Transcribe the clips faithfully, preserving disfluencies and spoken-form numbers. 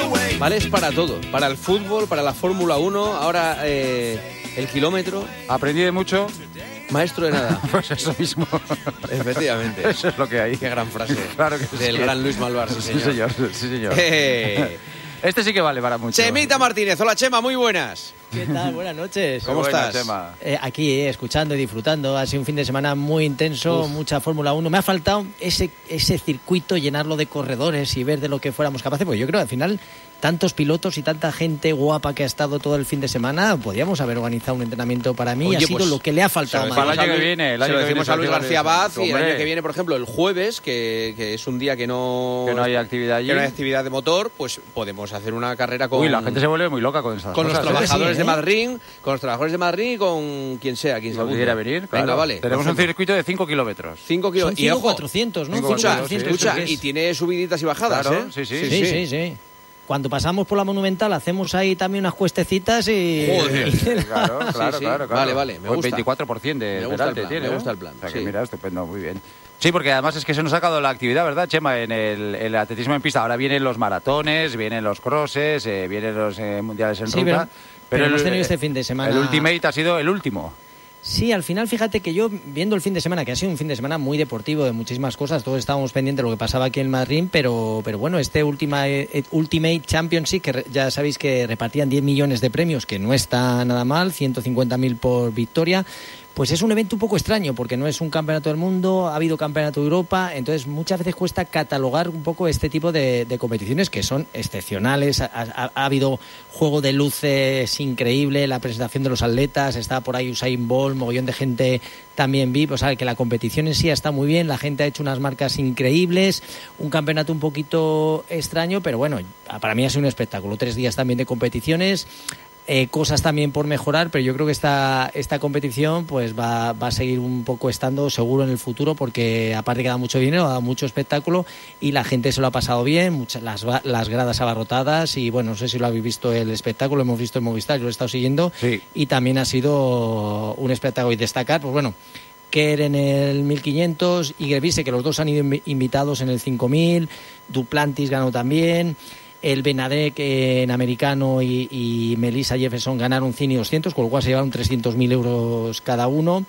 Vale, es para todo, para el fútbol, para la Fórmula uno, ahora eh, el kilómetro. Aprendí de mucho. Maestro de nada. Pues eso mismo. Efectivamente. Eso es lo que hay. Qué gran frase. Claro que Del sí. gran Luis Malvar, sí señor. Sí señor, sí señor. Eh. Este sí que vale para mucho. Chemita Martínez, hola Chema, muy buenas. ¿Qué tal? Buenas noches. ¿Cómo Buena, estás? Chema. Eh, aquí, eh, escuchando y disfrutando. Ha sido un fin de semana muy intenso, Uf. mucha Fórmula uno. Me ha faltado ese, ese circuito, llenarlo de corredores y ver de lo que fuéramos capaces, porque yo creo que al final tantos pilotos y tanta gente guapa que ha estado todo el fin de semana, podríamos haber organizado un entrenamiento para mí. Oye, ha sido pues, lo que le ha faltado se lo más. Para el año decimos que a Luis- viene, el se año lo que decimos viene, a Luis Sergio García Valdés. Baz y el Hombre. año que viene, por ejemplo, el jueves, que, que es un día que no, Que no hay actividad allí. que no hay actividad de motor, pues podemos hacer una carrera con, Uy, la gente se vuelve muy loca con esas con los cosas. trabajadores sí, de ¿eh? Madrid, con los trabajadores de Madrid y con quien sea, quien Lo sea. que quiera venir, Venga, claro. vale. Tenemos un circuito de cinco kilómetros. cinco Son kilómetros. Y cinco ojo, cuatrocientos, ¿no? cinco cinco escucha, cuatrocientos, cuatrocientos, escucha, creo que y es. tiene subiditas y bajadas, Claro, ¿eh? sí, sí. Sí, sí, sí. Cuando pasamos por la Monumental hacemos ahí también unas cuestecitas y... Joder. y- Claro, claro, Sí, sí. claro, claro. Vale, vale, me Pues gusta. veinticuatro por ciento de Me gusta el peralte plan, tiene, me ¿eh? gusta el plan, O sea que sí. mira, estupendo, muy bien. Sí, porque además es que se nos ha sacado la actividad, ¿verdad, Chema? En el, el atletismo en pista. Ahora vienen los maratones, vienen los crosses, eh, vienen los eh, mundiales en Sí, ruta. pero- pero el- hemos tenido este fin de semana- El Ultimate ha sido el último. Sí, al final fíjate que yo, viendo el fin de semana, que ha sido un fin de semana muy deportivo de muchísimas cosas, todos estábamos pendientes de lo que pasaba aquí en Madrid, pero, pero bueno, este última, eh, Ultimate Championship, que re- ya sabéis que repartían diez millones de premios, que no está nada mal, ciento cincuenta mil por victoria, pues es un evento un poco extraño, porque no es un campeonato del mundo, ha habido campeonato de Europa, entonces muchas veces cuesta catalogar un poco este tipo de, de competiciones que son excepcionales. Ha, ha- ha habido juego de luces increíble, la presentación de los atletas, está por ahí Usain Bolt, mogollón de gente también V I P, o sea que la competición en sí está muy bien, la gente ha hecho unas marcas increíbles, un campeonato un poquito extraño, pero bueno, para mí ha sido un espectáculo, tres días también de competiciones. Eh, cosas también por mejorar, pero yo creo que esta, esta competición pues va, va a seguir un poco estando seguro en el futuro, porque aparte que da mucho dinero, da mucho espectáculo y la gente se lo ha pasado bien, muchas, las, las gradas abarrotadas y bueno, no sé si lo habéis visto el espectáculo, lo hemos visto en Movistar, yo lo he estado siguiendo Sí. y también ha sido un espectáculo. Y destacar, pues bueno, Kerr en el mil quinientos, Iger Vise, que los dos han ido invi- invitados en el cinco mil, Duplantis ganó también, el Benadek en americano y, y Melissa Jefferson ganaron cien y doscientos, con lo cual se llevaron trescientos mil euros cada uno.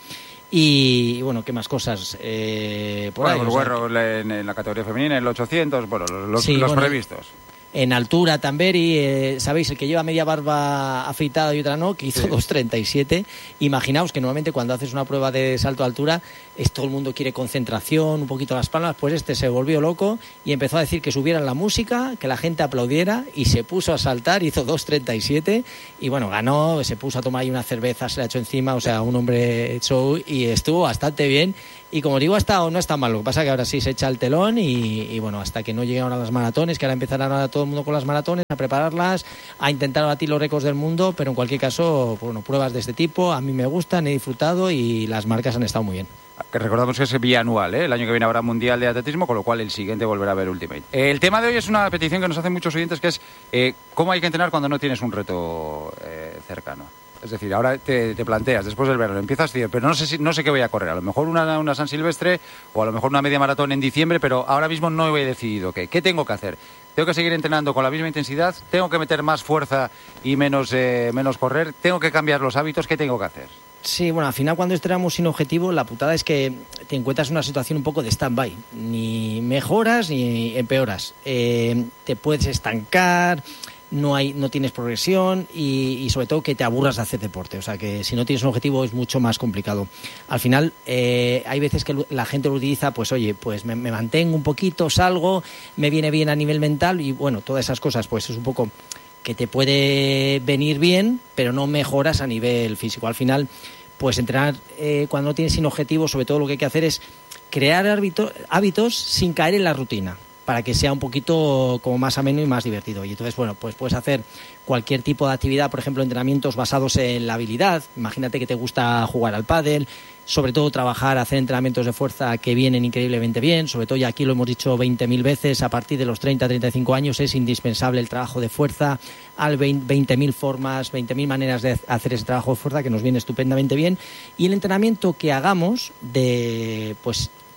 Y, y bueno, ¿qué más cosas? Eh, por Bueno, ahí, el o sea, Guerro en, en la categoría femenina, en el ochocientos, bueno, los, los- Sí, los bueno, previstos. en altura, Tamberi, eh, sabéis, el que lleva media barba afeitada y otra no, que hizo Sí. dos treinta y siete. Imaginaos que normalmente cuando haces una prueba de salto a altura, es, todo el mundo quiere concentración, un poquito las palmas, pues este se volvió loco y empezó a decir que subieran la música, que la gente aplaudiera y se puso a saltar, hizo dos treinta y siete y bueno, ganó, se puso a tomar ahí una cerveza, se la echó encima, o sea, un hombre show y estuvo bastante bien. Y como digo, hasta no está mal, lo que pasa que ahora sí se echa el telón y, y bueno, hasta que no lleguen ahora las maratones, que ahora empezarán ahora todo el mundo con las maratones, a prepararlas, a intentar batir los récords del mundo, pero en cualquier caso, bueno, pruebas de este tipo, a mí me gustan, he disfrutado y las marcas han estado muy bien. Que recordamos que es bianual, ¿eh? El año que viene habrá Mundial de Atletismo, con lo cual el siguiente volverá a haber Ultimate. Eh, el tema de hoy es una petición que nos hacen muchos oyentes, que es eh, cómo hay que entrenar cuando no tienes un reto eh, cercano. Es decir, ahora te, te planteas, después del verano, empiezas a decir, pero no sé, si, no sé qué voy a correr. A lo mejor una, una San Silvestre o a lo mejor una media maratón en diciembre, pero ahora mismo no he decidido qué. ¿Qué tengo que hacer? ¿Tengo que seguir entrenando con la misma intensidad? ¿Tengo que meter más fuerza y menos, eh, menos correr? ¿Tengo que cambiar los hábitos? ¿Qué tengo que hacer? Sí, bueno, al final cuando entrenamos sin objetivo, la putada es que te encuentras en una situación un poco de stand-by. Ni mejoras ni empeoras. Eh, te puedes estancar, no hay, no tienes progresión y, y sobre todo que te aburras de hacer deporte. O sea que si no tienes un objetivo es mucho más complicado. Al final eh, hay veces que la gente lo utiliza, pues oye, pues me, me mantengo un poquito, salgo, me viene bien a nivel mental y bueno, todas esas cosas pues es un poco que te puede venir bien, pero no mejoras a nivel físico. Al final, pues entrenar eh, cuando no tienes sin objetivo, sobre todo lo que hay que hacer es crear hábito, hábitos sin caer en la rutina, para que sea un poquito como más ameno y más divertido. Y entonces, bueno, pues puedes hacer cualquier tipo de actividad, por ejemplo, entrenamientos basados en la habilidad. Imagínate que te gusta jugar al pádel, sobre todo trabajar, hacer entrenamientos de fuerza que vienen increíblemente bien, sobre todo, y aquí lo hemos dicho veinte mil veces, a partir de los treinta a treinta y cinco años es indispensable el trabajo de fuerza, al veinte mil formas, veinte mil maneras de hacer ese trabajo de fuerza que nos viene estupendamente bien. Y el entrenamiento que hagamos de, pues,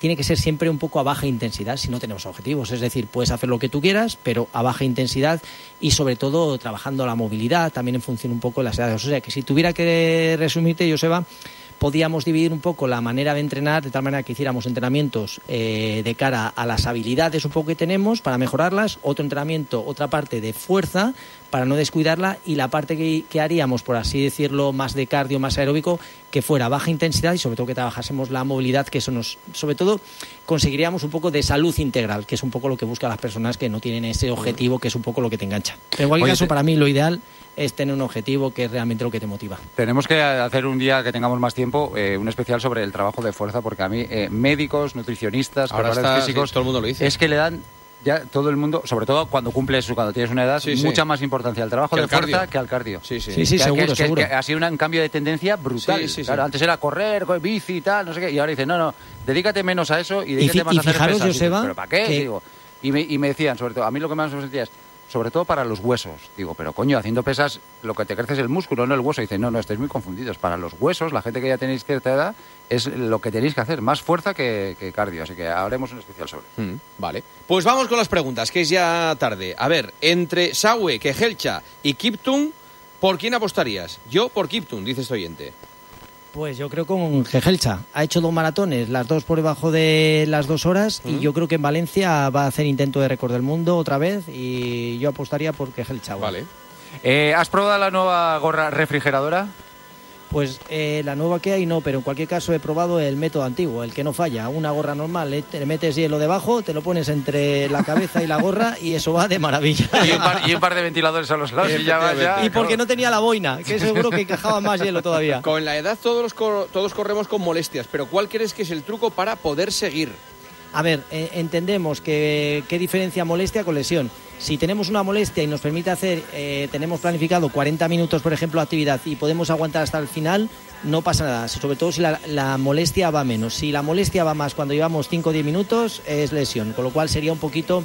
tiene que ser siempre un poco a baja intensidad si no tenemos objetivos. Es decir, puedes hacer lo que tú quieras, pero a baja intensidad y sobre todo trabajando la movilidad, también en función un poco de las edades. O sea, que si tuviera que resumirte, Joseba, podíamos dividir un poco la manera de entrenar de tal manera que hiciéramos entrenamientos eh, de cara a las habilidades un poco que tenemos para mejorarlas, otro entrenamiento, otra parte de fuerza para no descuidarla y la parte que, que haríamos, por así decirlo, más de cardio, más aeróbico, que fuera baja intensidad y sobre todo que trabajásemos la movilidad, que eso nos, sobre todo, conseguiríamos un poco de salud integral, que es un poco lo que buscan las personas que no tienen ese objetivo, que es un poco lo que te engancha. Pero en cualquier Oye, caso, te... para mí lo ideal es tener un objetivo que es realmente lo que te motiva. Tenemos que hacer un día que tengamos más tiempo, eh, un especial sobre el trabajo de fuerza, porque a mí eh, médicos, nutricionistas, preparadores físicos, sí, todo el mundo lo dice. Es que le dan ya todo el mundo, sobre todo cuando cumples, cuando tienes una edad, sí, mucha sí. más importancia al trabajo que de fuerza cardio. que al cardio. Sí, sí, sí, sí que, seguro, que, seguro. Que, que ha sido un cambio de tendencia brutal. Sí, sí, claro, sí. antes era correr, bici y tal, no sé qué, y ahora dice, no, no, dedícate menos a eso y dedícate y, más y a hacer fijaros, pesas. Joseba, ¿Pero para qué? que... Digo, y, me, y me decían, sobre todo, a mí lo que más me sentía es, sobre todo para los huesos. Digo, pero coño, haciendo pesas lo que te crece es el músculo, no el hueso. Y dice, no, no, estáis muy confundidos. Para los huesos, la gente que ya tenéis cierta edad, es lo que tenéis que hacer, más fuerza que, que cardio. Así que haremos un especial sobre. Mm, vale. Pues vamos con las preguntas, que es ya tarde. A ver, entre Saue, Kejelcha y Kiptum, ¿por quién apostarías? Yo por Kiptum, dice este oyente. Pues yo creo con Kejelcha. Ha hecho dos maratones, las dos por debajo de las dos horas, ¿Mm? y yo creo que en Valencia va a hacer intento de récord del mundo otra vez, y yo apostaría por Kejelcha. Vale. Eh, ¿Has probado la nueva gorra refrigeradora? Pues eh, la nueva que hay no, pero en cualquier caso he probado el método antiguo, el que no falla. Una gorra normal, eh, te metes hielo debajo, te lo pones entre la cabeza y la gorra y eso va de maravilla. Y un par, y un par de ventiladores a los lados y ya va, ya, y porque no tenía la boina, que seguro que encajaba más hielo todavía. Con la edad todos, los cor- todos corremos con molestias, pero ¿cuál crees que es el truco para poder seguir? A ver, eh, entendemos que qué diferencia molestia con lesión. Si tenemos una molestia y nos permite hacer, eh, tenemos planificado cuarenta minutos, por ejemplo, de actividad y podemos aguantar hasta el final, no pasa nada, sobre todo si la, la molestia va menos. Si la molestia va más cuando llevamos cinco o diez minutos, es lesión, con lo cual sería un poquito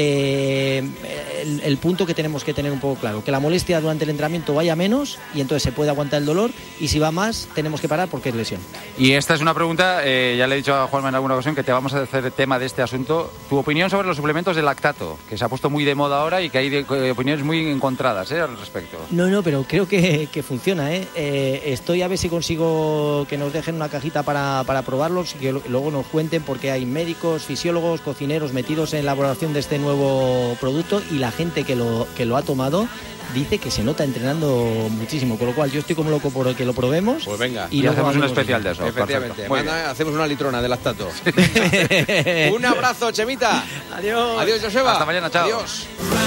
eh, el, el punto que tenemos que tener un poco claro, que la molestia durante el entrenamiento vaya menos y entonces se puede aguantar el dolor, y si va más, tenemos que parar porque es lesión. Y esta es una pregunta, eh, ya le he dicho a Juanma en alguna ocasión que te vamos a hacer tema de este asunto. Tu opinión sobre los suplementos de lactato, que se ha puesto muy de moda ahora y que hay de, eh, opiniones muy encontradas eh, al respecto. No, no, pero creo que, que funciona. ¿eh? Eh, estoy a ver si consigo que nos dejen una cajita para, para probarlos y que lo, luego nos cuenten, porque hay médicos, fisiólogos, cocineros metidos en la elaboración de este nuevo producto, y la gente que lo, que lo ha tomado dice que se nota entrenando muchísimo, con lo cual yo estoy como loco por que lo probemos. Pues venga, y, y hacemos un especial de eso. Efectivamente, Manda, hacemos una litrona de lactato. Un abrazo, Chemita. Adiós. Adiós, Joseba. Hasta mañana, chao. Adiós.